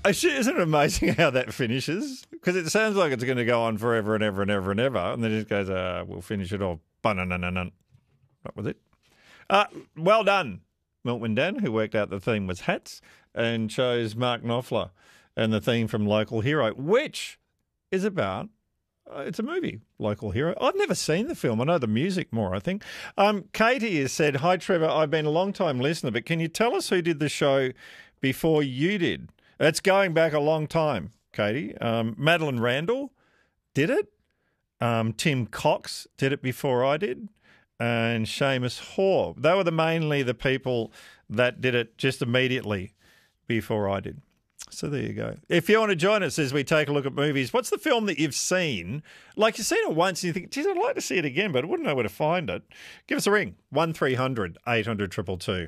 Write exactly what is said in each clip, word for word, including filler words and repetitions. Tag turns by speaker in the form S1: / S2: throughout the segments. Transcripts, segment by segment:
S1: Actually, isn't it amazing how that finishes? Because it sounds like it's going to go on forever and ever and ever and ever, and then it just goes, uh, we'll finish it off. Ba-na-na-na-na. That was it. Uh, well done, Milkman Dan, who worked out the theme was hats and chose Mark Knopfler and the theme from Local Hero, which is about, uh, it's a movie, Local Hero. I've never seen the film. I know the music more, I think. Um, Katie has said, hi, Trevor, I've been a long-time listener, but can you tell us who did the show before you did? It's going back a long time, Katie. Um, Madeline Randall did it. Um, Tim Cox did it before I did. And Seamus Hoare. They were the mainly the people that did it just immediately before I did. So there you go. If you want to join us as we take a look at movies, what's the film that you've seen? Like you've seen it once and you think, geez, I'd like to see it again, but I wouldn't know where to find it. Give us a ring, one three hundred eight hundred two two two.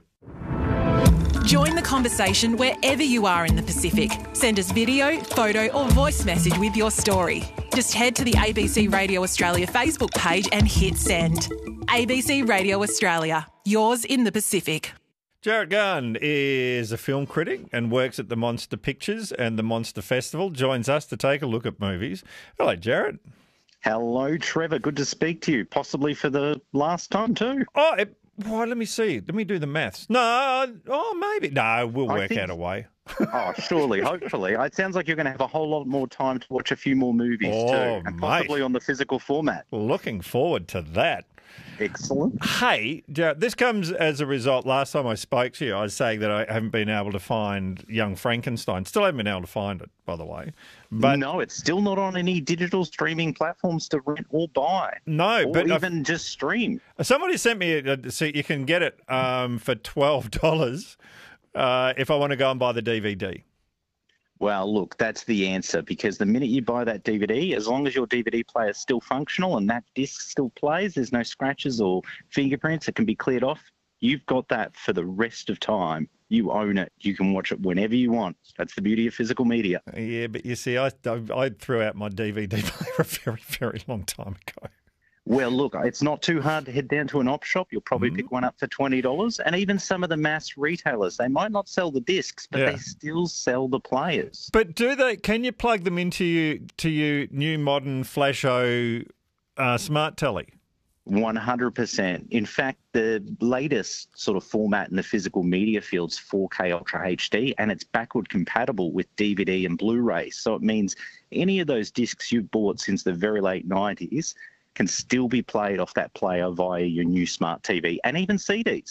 S2: Join the conversation wherever you are in the Pacific. Send us video, photo or voice message with your story. Just head to the A B C Radio Australia Facebook page and hit send. A B C Radio Australia, yours in the Pacific.
S1: Jarrett Gunn is a film critic and works at the Monster Pictures and the Monster Festival. Joins us to take a look at movies. Hello, Jarrett.
S3: Hello, Trevor. Good to speak to you, possibly for the last time too.
S1: Oh, it, well, let me see. Let me do the maths. No, oh, maybe. No, we'll
S3: I
S1: work
S3: think,
S1: out a way.
S3: oh, surely, hopefully. It sounds like you're going to have a whole lot more time to watch a few more movies
S1: oh,
S3: too, and possibly
S1: mate.
S3: on the physical format.
S1: Looking forward to that.
S3: Excellent.
S1: Hey, Jarrett, this comes as a result. Last time I spoke to you, I was saying that I haven't been able to find Young Frankenstein. Still haven't been able to find it, by the way. But
S3: no, it's still not on any digital streaming platforms to rent or buy.
S1: No,
S3: or
S1: but
S3: even
S1: I've,
S3: just stream.
S1: Somebody sent me a, so you can get it um, for twelve dollars uh, if I want to go and buy the D V D.
S3: Well, look, that's the answer, because the minute you buy that D V D, as long as your D V D player is still functional and that disc still plays, there's no scratches or fingerprints, it can be cleared off, you've got that for the rest of time. You own it. You can watch it whenever you want. That's the beauty of physical media.
S1: Yeah, but you see, I, I, I threw out my D V D player a very, very long time ago.
S3: Well, look, it's not too hard to head down to an op shop. You'll probably mm. pick one up for twenty dollars. And even some of the mass retailers, they might not sell the discs, but yeah. they still sell the players.
S1: But do they? Can you plug them into you to your new modern Flasho uh, smart telly?
S3: one hundred percent. In fact, the latest sort of format in the physical media field's four K Ultra H D, and it's backward compatible with D V D and Blu-ray. So it means any of those discs you've bought since the very late nineties can still be played off that player via your new smart T V and even C Ds.